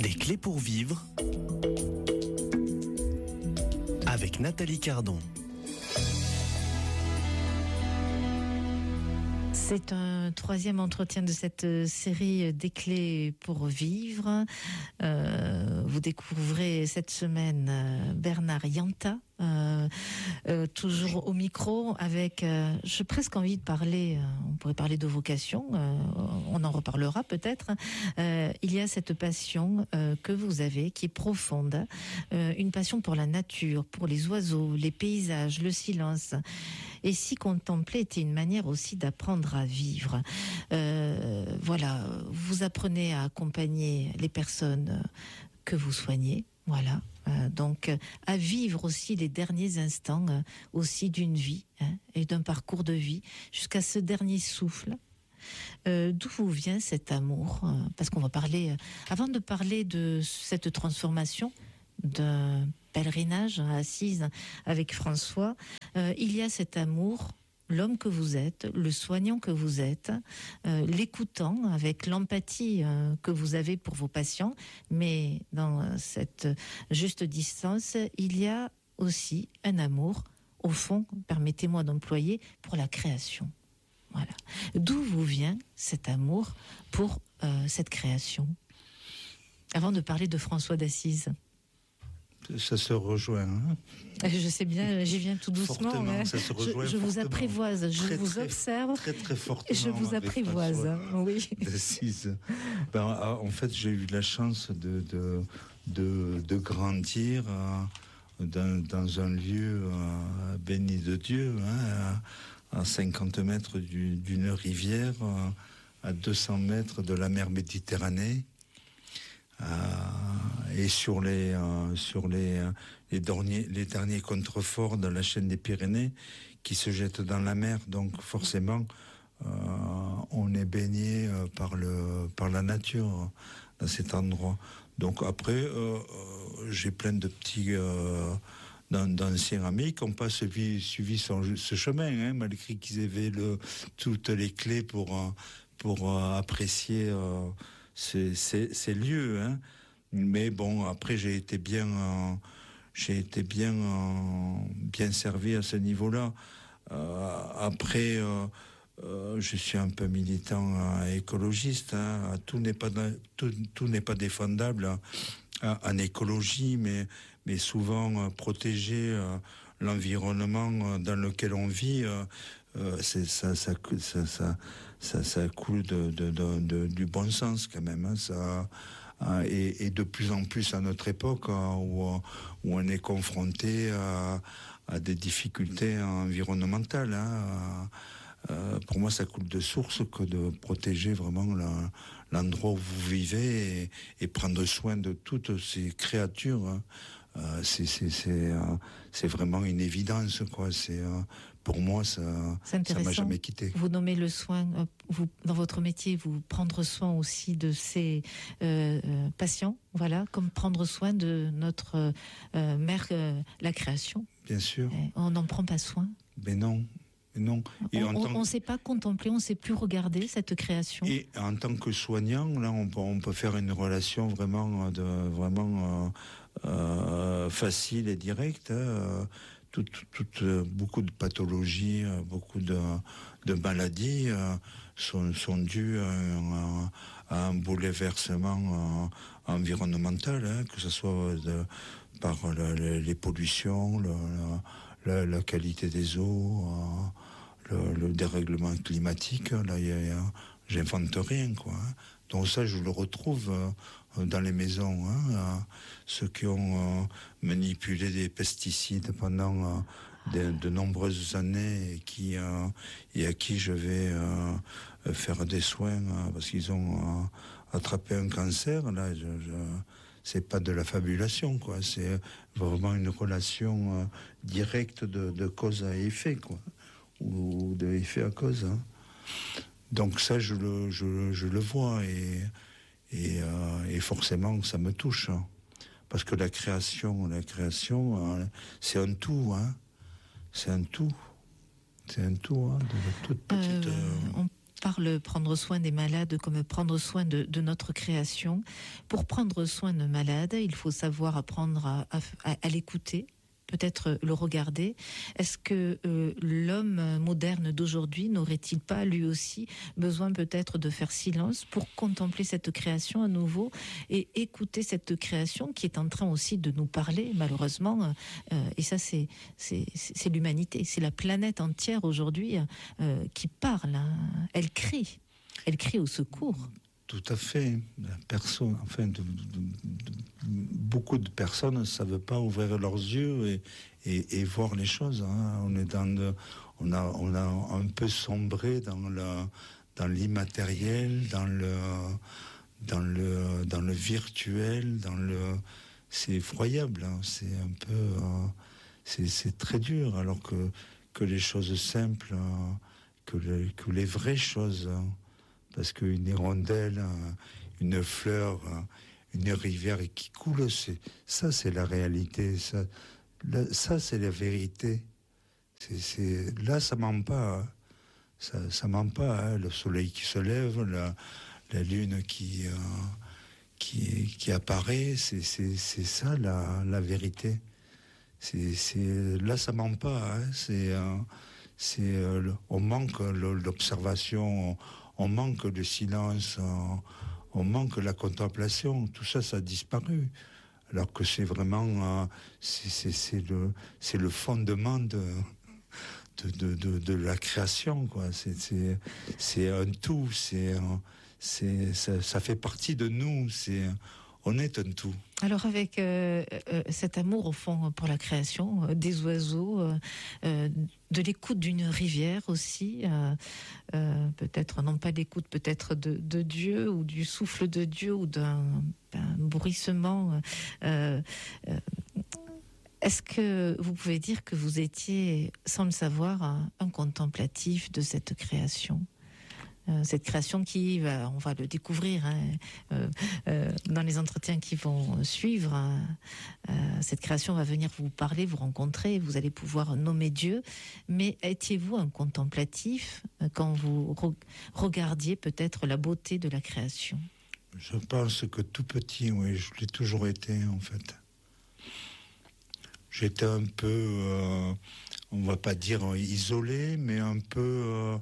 Des clés pour vivre avec Nathalie Cardon. C'est un troisième entretien de cette série des clés pour vivre. Vous découvrez cette semaine Bernard Yanta, toujours au micro avec, j'ai presque envie de parler, on pourrait parler de vocation, on en reparlera peut-être. Il y a cette passion que vous avez qui est profonde, une passion pour la nature, pour les oiseaux, les paysages, le silence. Et si contempler était une manière aussi d'apprendre à vivre. Voilà, vous apprenez à accompagner les personnes que vous soignez, voilà. Donc à vivre aussi les derniers instants aussi d'une vie et d'un parcours de vie jusqu'à ce dernier souffle. D'où vous vient cet amour parce qu'on va parler, avant de parler de cette transformation d'un pèlerinage à Assise avec François, il y a cet amour, l'homme que vous êtes, le soignant que vous êtes, l'écoutant avec l'empathie que vous avez pour vos patients, mais dans cette juste distance, il y a aussi un amour, au fond, permettez-moi d'employer, pour la création. Voilà. D'où vous vient cet amour pour cette création? Avant de parler de François d'Assise. Ça se rejoint. Hein, je sais bien, j'y viens tout doucement. Fortement, ça se rejoint je vous apprivoise, je très, vous observe. Très fortement. Je vous apprivoise, oui. D'Assise. En fait, j'ai eu la chance de grandir dans un lieu béni de Dieu, à 50 mètres d'une rivière, à 200 mètres de la mer Méditerranée. Et sur les derniers contreforts de la chaîne des Pyrénées qui se jettent dans la mer, donc forcément on est baigné par la nature dans cet endroit. Donc après j'ai plein de petits d'anciens amis qui n'ont pas suivi ce chemin, malgré qu'ils avaient toutes les clés pour apprécier ces lieux, mais bon, après j'ai été bien servi à ce niveau-là. Après, je suis un peu militant écologiste. Tout n'est pas défendable en écologie, mais souvent protéger l'environnement dans lequel on vit. Ça coule du bon sens quand même. Et de plus en plus à notre époque où on est confronté à des difficultés environnementales. Pour moi, ça coule de source que de protéger vraiment l'endroit où vous vivez et prendre soin de toutes ces créatures. C'est vraiment une évidence, quoi. Pour moi, ça m'a jamais quitté. Vous nommez le soin, vous, dans votre métier, vous prendre soin aussi de ces patients, voilà, comme prendre soin de notre mère, la création. Bien sûr. On n'en prend pas soin. Ben non. Non. Et on ne sait pas contempler, on ne sait plus regarder cette création. Et en tant que soignant, là, on peut faire une relation vraiment facile et directe. Beaucoup de pathologies, beaucoup de maladies sont dues à un bouleversement environnemental, que ce soit par les pollutions, la qualité des eaux, le dérèglement climatique. Là, j'invente rien, quoi. Donc ça, je le retrouve dans les maisons. Ceux qui ont manipulé des pesticides pendant de nombreuses années et à qui je vais faire des soins parce qu'ils ont attrapé un cancer. Là, c'est pas de la fabulation, quoi. C'est vraiment une relation directe de cause à effet, quoi, ou de effet à cause. Donc ça, je le vois et forcément, ça me touche, parce que la création, c'est un tout, C'est un tout, de toute petite. parle prendre soin des malades comme prendre soin de notre création. Pour prendre soin d'un malade, il faut savoir apprendre à l'écouter, peut-être le regarder. Est-ce que l'homme moderne d'aujourd'hui n'aurait-il pas lui aussi besoin peut-être de faire silence pour contempler cette création à nouveau et écouter cette création qui est en train aussi de nous parler malheureusement, et ça c'est l'humanité, c'est la planète entière aujourd'hui qui parle, hein. Elle crie au secours. Tout à fait. Personne, enfin, beaucoup de personnes ne savent pas ouvrir leurs yeux et voir les choses. Hein. On a un peu sombré dans l'immatériel, dans le virtuel, c'est effroyable. Hein. C'est un peu, c'est très dur. Alors que les choses simples, que les vraies choses. Parce qu'une hirondelle, une fleur, une rivière qui coule, ça c'est la réalité, ça c'est la vérité. Là ça ment pas, hein. Ça ment pas, hein. Le soleil qui se lève, la lune qui apparaît, c'est ça la vérité. Là ça ment pas, hein. On manque l'observation. On manque le silence, on manque la contemplation. Tout ça, ça a disparu. Alors que c'est vraiment, c'est le fondement de la création, quoi. C'est un tout. Ça fait partie de nous. On est un tout. Alors avec cet amour au fond pour la création, des oiseaux, de l'écoute d'une rivière aussi, peut-être non pas l'écoute peut-être de Dieu ou du souffle de Dieu ou d'un bruissement. Est-ce que vous pouvez dire que vous étiez, sans le savoir, un contemplatif de cette création ? Cette création on va le découvrir dans les entretiens qui vont suivre. Cette création va venir vous parler, vous rencontrer, vous allez pouvoir nommer Dieu. Mais étiez-vous un contemplatif quand vous regardiez peut-être la beauté de la création ? Je pense que tout petit, oui, je l'ai toujours été en fait. J'étais un peu, on va pas dire isolé, mais un peu...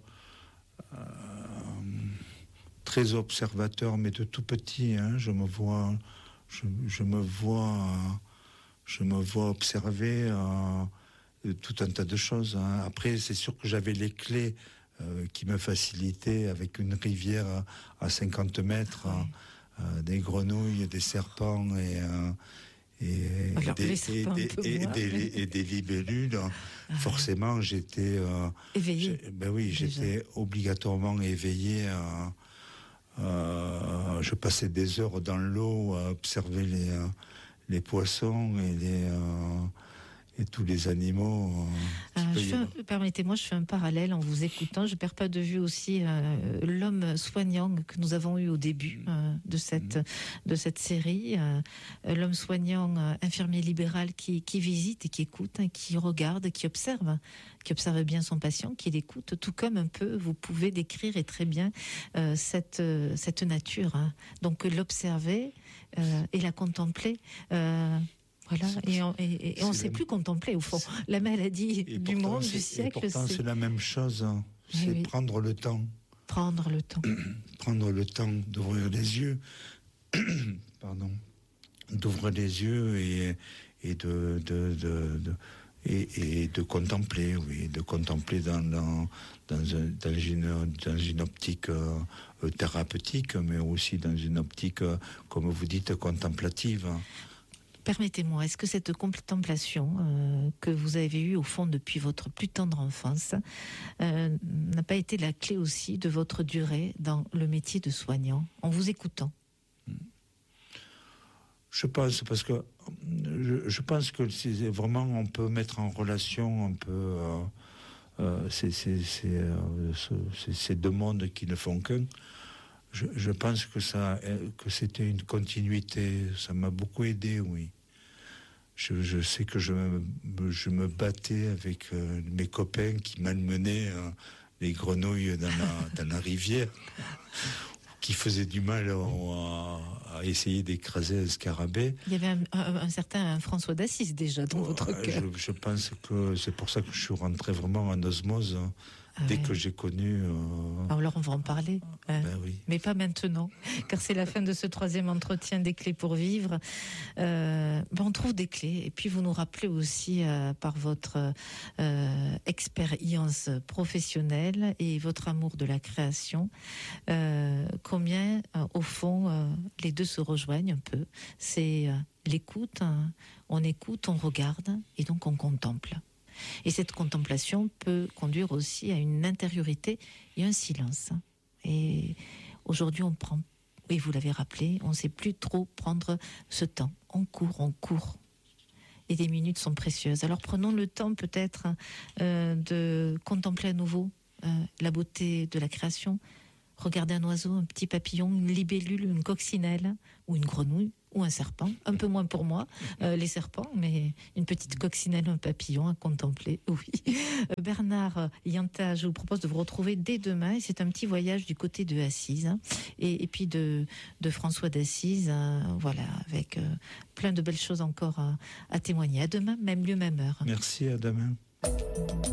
très observateur, mais de tout petit, hein, je me vois observer tout un tas de choses. Hein. Après, c'est sûr que j'avais les clés qui me facilitaient avec une rivière à 50 mètres, des grenouilles, des serpents et des libellules. Forcément, j'étais éveillé. J'étais obligatoirement éveillé. Je passais des heures dans l'eau à observer les poissons et tous les animaux. Permettez-moi, je fais un parallèle en vous écoutant. Je ne perds pas de vue aussi l'homme soignant que nous avons eu au début de cette série. L'homme soignant, infirmier libéral qui visite et qui écoute, qui regarde, qui observe bien son patient, qui l'écoute, tout comme un peu vous pouvez décrire et très bien cette nature. Hein. Donc l'observer et la contempler. Voilà, et on ne sait plus contempler, au fond. La maladie du monde, du siècle, c'est la même chose. Hein. C'est prendre le temps. Prendre le temps. Prendre le temps d'ouvrir les yeux. Pardon. D'ouvrir les yeux et de contempler, oui. De contempler dans une optique thérapeutique, mais aussi dans une optique, comme vous dites, contemplative. Permettez-moi, est-ce que cette contemplation que vous avez eue au fond depuis votre plus tendre enfance n'a pas été la clé aussi de votre durée dans le métier de soignant, en vous écoutant ? Je pense, parce que je pense que c'est vraiment, on peut mettre en relation un peu ces deux mondes qui ne font qu'un. Je pense que c'était une continuité. Ça m'a beaucoup aidé, oui. Je sais que je me battais avec mes copains qui malmenaient les grenouilles dans la rivière, qui faisaient du mal à essayer d'écraser un scarabée. Il y avait un certain François d'Assise déjà dans votre cœur. Je pense que c'est pour ça que je suis rentré vraiment en osmose dès que j'ai connu... Alors on va en parler, oui. Mais pas maintenant, car c'est la fin de ce 3e entretien des clés pour vivre. On trouve des clés, et puis vous nous rappelez aussi par votre expérience professionnelle et votre amour de la création, combien au fond les deux se rejoignent un peu. C'est l'écoute, on écoute, on regarde, et donc on contemple. Et cette contemplation peut conduire aussi à une intériorité et un silence. Et aujourd'hui, on prend, et vous l'avez rappelé, on ne sait plus trop prendre ce temps. On court. Et des minutes sont précieuses. Alors prenons le temps peut-être de contempler à nouveau la beauté de la création. Regardez un oiseau, un petit papillon, une libellule, une coccinelle, ou une grenouille, ou un serpent. Un peu moins pour moi, les serpents, mais une petite coccinelle, un papillon à contempler, oui. Bernard Yanta, je vous propose de vous retrouver dès demain. Et c'est un petit voyage du côté de Assise, et puis de François d'Assise, voilà, avec plein de belles choses encore à témoigner. À demain, même lieu, même heure. Merci, à demain.